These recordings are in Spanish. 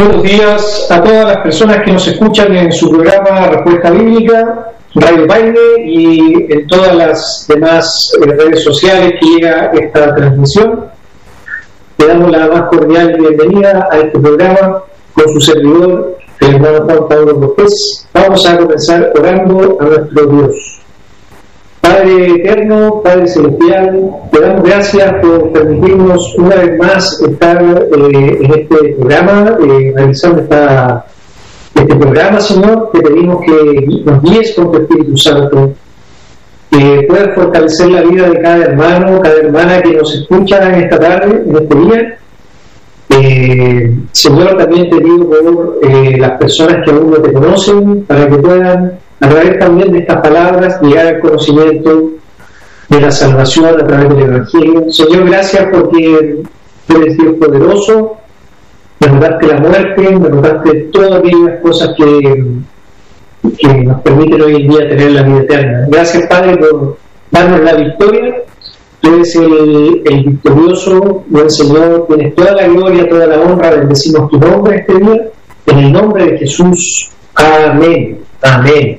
Buenos días a todas las personas que nos escuchan en su programa Respuesta Bíblica, Radio Paine y en todas las demás redes sociales que llega esta transmisión. Le damos la más cordial bienvenida a este programa con su servidor, el hermano Juan Pablo López. Vamos a comenzar orando a nuestro Dios. Padre eterno, Padre celestial, te damos gracias por permitirnos una vez más estar en este programa, realizando este programa, Señor. Te pedimos que nos guíes con tu Espíritu Santo, que puedas fortalecer la vida de cada hermano, cada hermana que nos escucha en esta tarde, en este día. Señor, también te pido por las personas que aún no te conocen, para que puedan, a través también de estas palabras, llegar al conocimiento de la salvación a través del Evangelio. Señor, gracias porque tú eres Dios poderoso, derrotaste la muerte, derrotaste todas aquellas cosas que nos permiten hoy en día tener la vida eterna. Gracias, Padre, por darnos la victoria. Tú eres el victorioso, buen Señor, tienes toda la gloria, toda la honra. Bendecimos tu nombre este día, en el nombre de Jesús. Amén. Amén.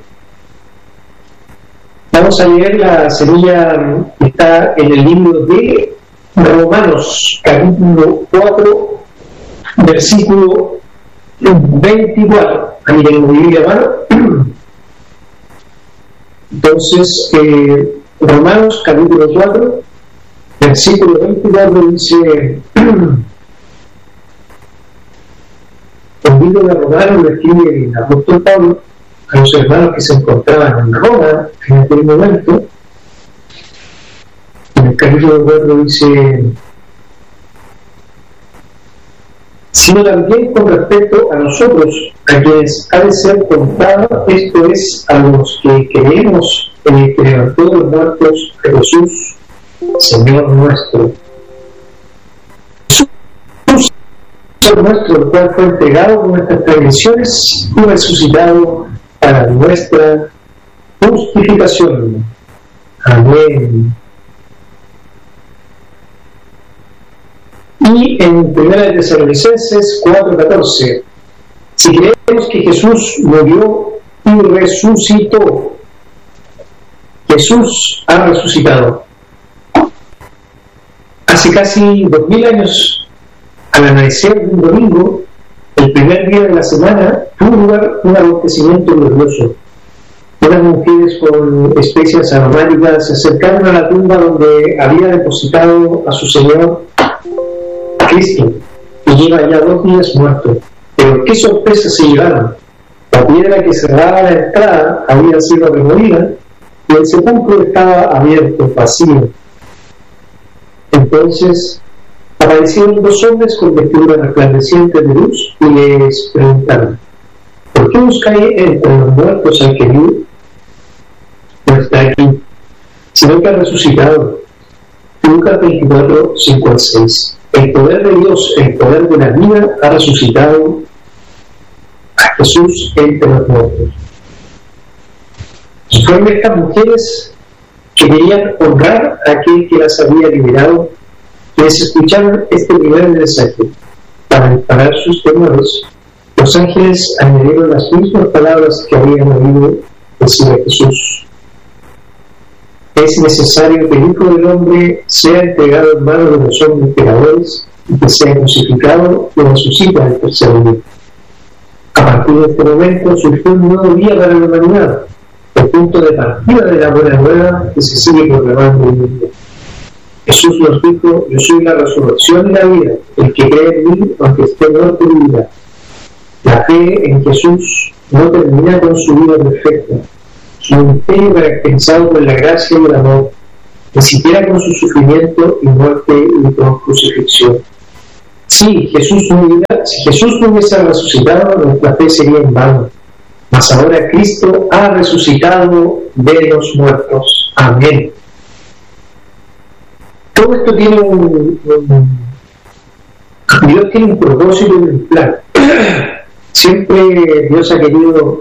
Vamos a leer la semilla que está en el libro de Romanos, capítulo 4, versículo 24. Ahí tengo mi Biblia a mano. Entonces, Romanos, capítulo 4, versículo 24 dice: el libro de Romanos lo escribe el apóstol Pablo a los hermanos que se encontraban en Roma en aquel momento. En el capítulo 4 dice: sino también con respecto a nosotros, a quienes ha de ser contada, esto es, a los que creemos en el que levantó de los muertos a Jesús, Señor nuestro. Jesús, Señor nuestro, el cual fue entregado por nuestras transgresiones y resucitado para nuestra justificación. Amén. Y en 1 Tesalonicenses 4:14, si creemos que Jesús murió y resucitó, Jesús ha resucitado. Hace casi 2000 años, al amanecer de un domingo, el primer día de la semana, tuvo lugar un acontecimiento glorioso. Unas mujeres con especias aromáticas se acercaron a la tumba donde había depositado a su Señor Cristo, y lleva ya 2 días muerto. Pero qué sorpresa se llevaron. La piedra que cerraba la entrada había sido removida y el sepulcro estaba abierto, vacío. Entonces aparecieron 2 hombres con vestiduras resplandecientes de luz y les preguntaron: ¿por qué buscáis entre los muertos al que vive? No está aquí, sino que ha resucitado. Lucas 24, 5 al 6. El poder de Dios, el poder de la vida, ha resucitado a Jesús entre los muertos. Y fueron estas mujeres que querían honrar a aquel que las había liberado, quienes escucharon este primer mensaje. Para disparar sus temores, los ángeles añadieron las mismas palabras que habían oído decir a Jesús: es necesario que el Hijo del Hombre sea entregado en manos de los hombres pecadores y que sea crucificado y resucita el tercer día. A partir de este momento surgió un nuevo día para la humanidad, el punto de partida de la buena nueva que se sigue proclamando en el mundo. Jesús nos dijo: yo soy la resurrección y la vida, el que cree en mí, aunque esté muerto, vivirá. La fe en Jesús no termina con su vida perfecta, su ministerio caracterizado por la gracia y el amor, ni siquiera con su sufrimiento y muerte y con crucifixión. Sí, si Jesús no hubiese resucitado, nuestra fe sería en vano. Mas ahora Cristo ha resucitado de los muertos. Amén. Todo esto tiene Dios tiene un propósito y un plan. Siempre Dios ha tenido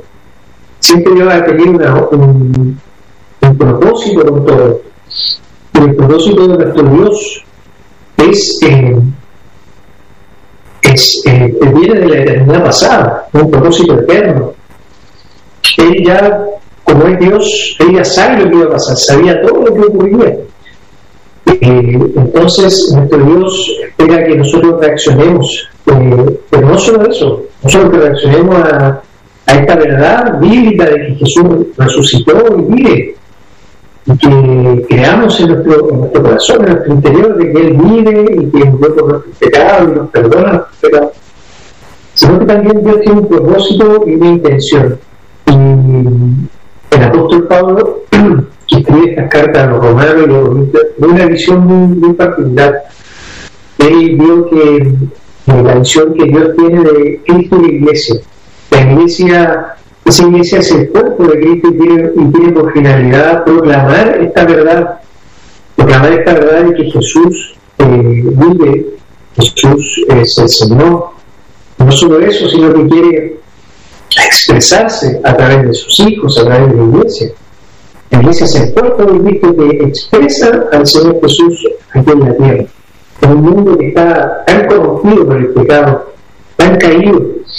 un propósito con todo esto. Y el propósito de nuestro Dios es viene de la eternidad pasada, un propósito eterno. Él ya, como es Dios, él ya sabe lo que iba a pasar, sabía todo lo que ocurría. Entonces, nuestro Dios espera que nosotros reaccionemos, pero no solo eso, no solo que reaccionemos a esta verdad bíblica de que Jesús resucitó y vive, y que creamos en nuestro corazón, en nuestro interior, de que Él vive y que murió por nuestros pecados y nos perdona nuestros pecados, sino que también Dios tiene un propósito y una intención. Y el apóstol Pablo, que escribe estas cartas a los romanos y los corintios, de una visión muy particular. Él vio que la visión que Dios tiene de Cristo y la iglesia, esa iglesia es el cuerpo de Cristo y tiene por finalidad proclamar esta verdad de que Jesús vive, Jesús es el Señor. No solo eso, sino que quiere expresarse a través de sus hijos, a través de la iglesia. La iglesia es el cuerpo de Cristo que expresa al Señor Jesús aquí en la tierra. En un mundo que está tan corrompido por el pecado, tan caído.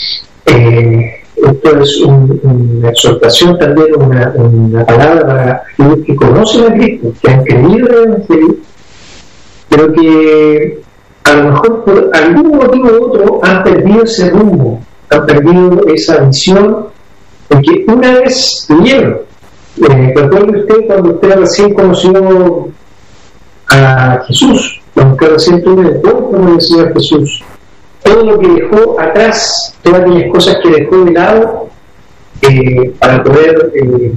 Esto es una exhortación también, una palabra para aquellos que conocen a Cristo, que han creído en el Evangelio, pero que a lo mejor por algún motivo u otro han perdido ese rumbo, han perdido esa visión, porque una vez vieron. Recuerde usted cuando usted recién conoció a Jesús, cuando usted recién tuvo el encuentro con el Señor Jesús, todo lo que dejó atrás, todas aquellas cosas que dejó de lado para poder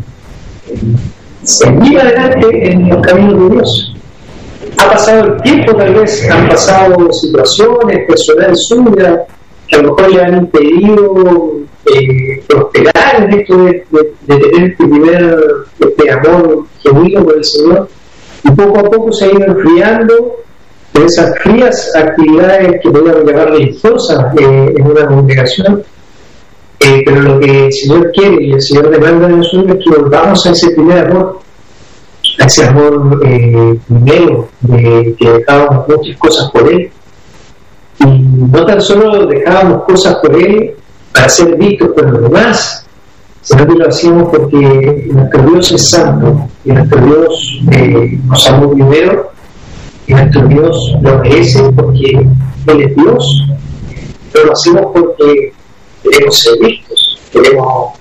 seguir adelante en los caminos de Dios. Ha pasado el tiempo, tal vez han pasado situaciones personales suyas que a lo mejor le han impedido prosperar en esto de tener este amor genuino por el Señor, y poco a poco se ha ido enfriando de esas frías actividades que podríamos llamar religiosas en una congregación, pero lo que el Señor quiere y el Señor demanda de nosotros es que volvamos a ese primer amor, a ese amor primero, de que dejábamos muchas cosas por Él, y no tan solo dejábamos cosas por Él para ser vistos por los demás, sino que lo hacíamos porque nuestro Dios es santo y nuestro Dios nos amó primero y nuestro Dios lo merece porque Él es Dios, pero lo hacemos porque queremos ser vistos, queremos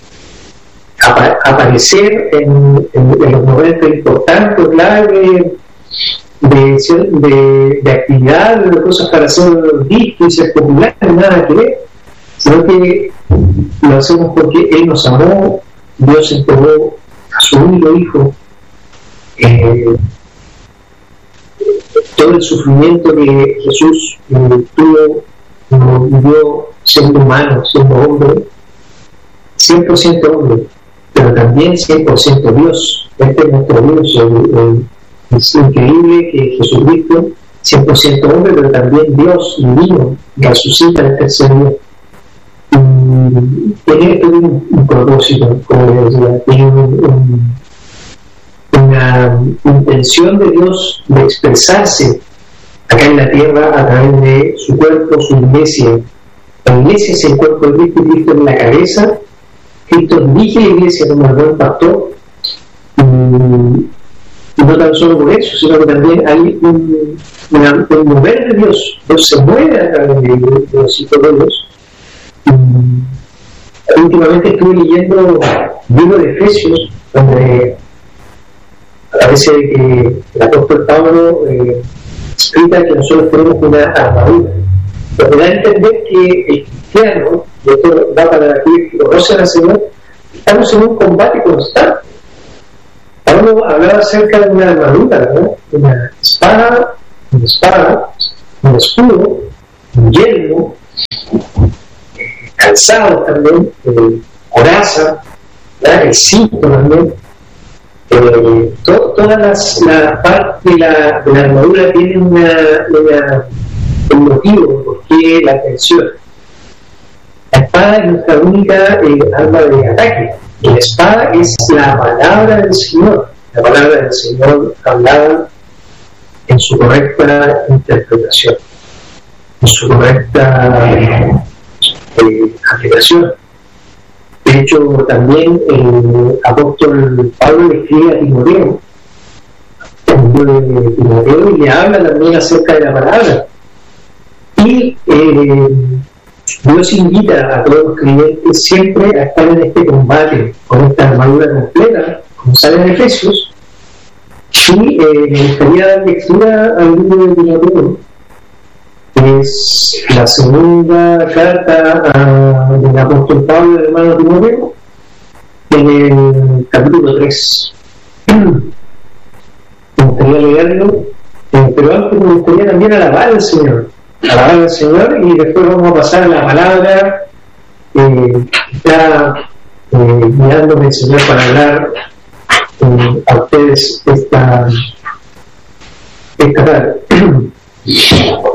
aparecer en los momentos importantes, clave de actividad, de cosas para ser vistos y ser populares, nada que ver, sino que lo hacemos porque Él nos amó. Dios entregó a su único Hijo, todo el sufrimiento que Jesús tuvo, vivió siendo humano, siendo hombre, 100% hombre, pero también 100% Dios. Este es nuestro Dios. Es increíble que Jesucristo, 100% hombre, pero también Dios divino, resucita en el tercer día. Tiene un propósito, como les decía, tiene una intención de Dios de expresarse acá en la tierra a través de su cuerpo, su iglesia. La iglesia es el cuerpo de Cristo, Cristo es la cabeza, Cristo dirige la iglesia como el buen pastor, y no tan solo por eso, sino que también hay un mover de Dios. Dios se mueve a través de los hijos de Dios. Últimamente estuve leyendo el libro de Efesios, donde parece que el apóstol Pablo explica que nosotros tenemos una armadura, pero da a entender que el cristiano, y esto va para aquellos que conocen al Señor, estamos en un combate constante. Pablo hablaba acerca de una armadura, ¿no? Una espada, un escudo, un yelmo, calzado también, coraza, el cinto también. Todas las partes de la armadura tienen un motivo, porque la atención. La espada es nuestra única arma de ataque. Y la espada es la palabra del Señor, hablada en su correcta interpretación. su correcta aplicación. De hecho, también el apóstol Pablo le escribe a Timoteo, y le habla también acerca de la palabra. Y Dios invita a todos los creyentes siempre a estar en este combate con esta armadura completa, como sale en Efesios. Y me gustaría dar lectura al libro de Timoteo, que es la segunda carta del apóstol Pablo, del hermano Timoteo, en el capítulo 3. Me gustaría leerlo, pero antes me gustaría también alabar al Señor, y después vamos a pasar a la palabra que está guiándome el Señor para hablar a ustedes esta tarde.